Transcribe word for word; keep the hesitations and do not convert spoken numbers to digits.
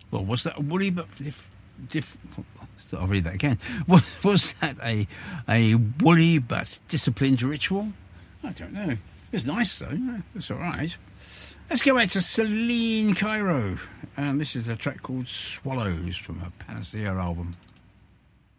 Well, was that a woolly but diff, diff, I'll read that again. Was, was that a a woolly but disciplined ritual? I don't know. It was nice though. It's all right. Let's go back to Celine Cairo, and this is a track called Swallows from her Panacea album.